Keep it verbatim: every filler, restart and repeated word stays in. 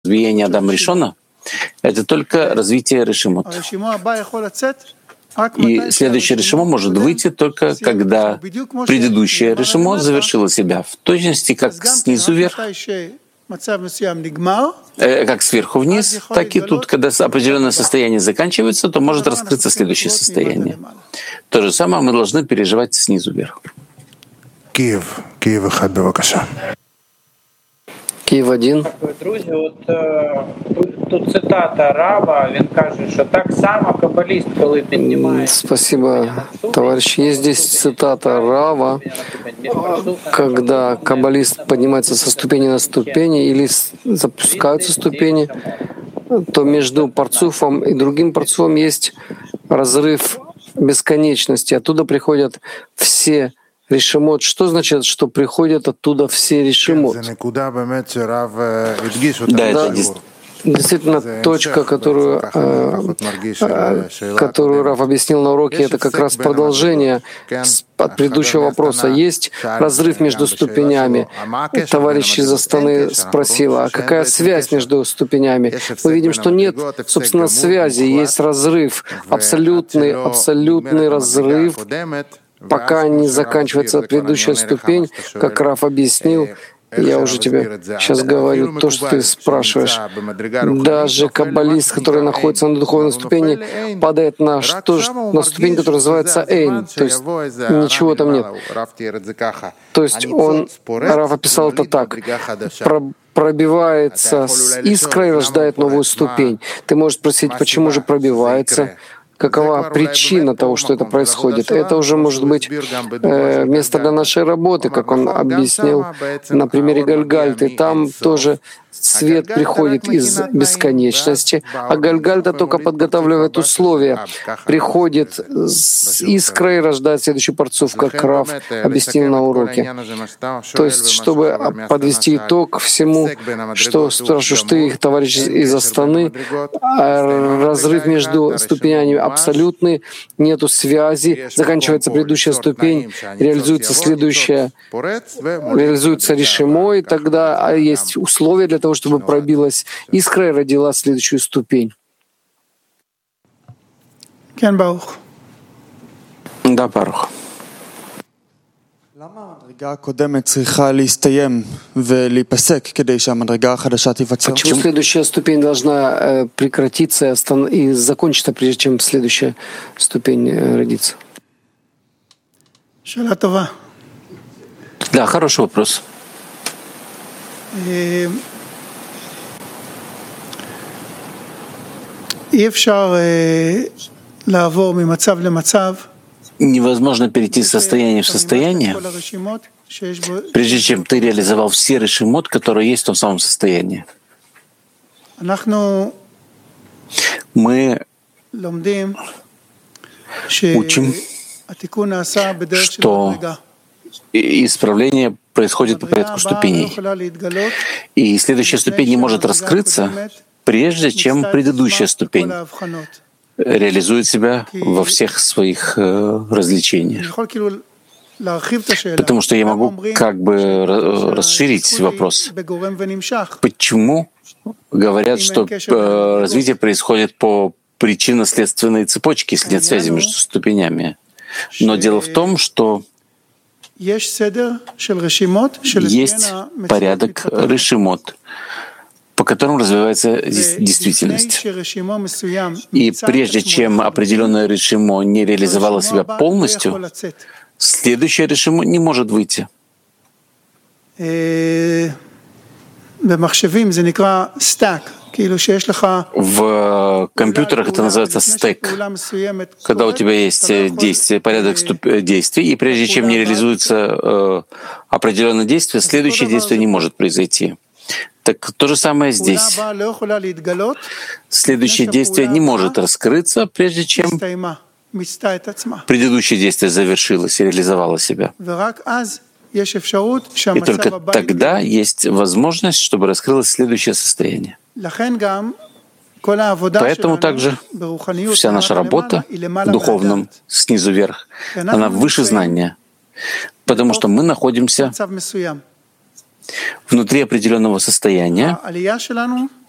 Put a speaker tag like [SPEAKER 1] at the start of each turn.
[SPEAKER 1] Разбиение Адама Ришона — это только развитие решимот. И следующее решимо может выйти только когда предыдущее решимо завершило себя, в точности как снизу вверх, э, как сверху вниз, так и тут, когда определенное состояние заканчивается, то может раскрыться следующее состояние. То же самое мы должны переживать снизу вверх.
[SPEAKER 2] Киев, Киев אחד, бевакаша.
[SPEAKER 3] Київ один.
[SPEAKER 4] Друзі, от тут, тут цитата Рава, він каже, що так само каббаліст, коли піднімає.
[SPEAKER 3] Спасибо, товарищ. Есть здесь цитата Рава, когда каббалист поднимается со ступени на ступени или запускаются ступени, то между парцуфом и другим парцуфом есть разрыв бесконечности. Оттуда приходят все решимот. Что значит, что приходят оттуда все решимот?
[SPEAKER 1] Да, это
[SPEAKER 3] действительно точка, которую, которую Рав объяснил на уроке, это как раз продолжение от предыдущего вопроса. Есть разрыв между ступенями. Товарищ из Астаны спросил, а какая связь между ступенями? Мы видим, что нет, собственно, связи, есть разрыв, абсолютный, абсолютный разрыв, пока не заканчивается предыдущая ступень, как Рав объяснил. Я уже тебе сейчас говорю то, что ты спрашиваешь. Даже каббалист, который находится на духовной ступени, падает на, что, на ступень, которая называется Эйн, то есть ничего там нет. То есть он, Рав описал это так, пробивается с искрой и рождает новую ступень. Ты можешь спросить, почему же пробивается? Какова причина того, что это происходит? Это уже может быть э, место для нашей работы, как он объяснил на примере Гальгальты. Там тоже свет приходит из бесконечности, а Гальгальта только подготавливает условия. Приходит с искрой и рождает следующий парцуф, как Рав объяснил на уроке. То есть, чтобы подвести итог всему, что спрашиваешь ты, товарищ из Астаны, разрыв между ступенями абсолютный, нету связи, заканчивается предыдущая ступень, реализуется следующая, реализуется решимо, и тогда есть условия для того, чтобы пробилась искра и родила следующую ступень.
[SPEAKER 1] Да, Барух.
[SPEAKER 3] Почему следующая ступень должна э, прекратиться и, остан- и закончиться, прежде чем следующая ступень э, родится?
[SPEAKER 1] Да, хороший вопрос. Невозможно перейти с состояния в состояние, прежде чем ты реализовал все решимот, которые есть в том самом состоянии. Мы учим, что исправление происходит по порядку ступеней. И следующая ступень не может раскрыться, прежде чем предыдущая ступень реализует себя во всех своих э, развлечениях. Потому что я могу как бы расширить вопрос. Почему говорят, что э, развитие происходит по причинно-следственной цепочке, если нет связи между ступенями? Но дело в том, что есть порядок решимот, по которым развивается действительность. И прежде чем определенное решимо не реализовало себя полностью, следующее решимо не может выйти. В компьютерах это называется стек, когда у тебя есть действие, порядок действий, и прежде чем не реализуется э, определенное действие, следующее действие не может произойти. Так то же самое здесь. Следующее действие не может раскрыться, прежде чем предыдущее действие завершилось и реализовало себя. И только тогда есть возможность, чтобы раскрылось следующее состояние. Поэтому также вся наша работа в духовном, снизу вверх, она выше знания, потому что мы находимся внутри определенного состояния,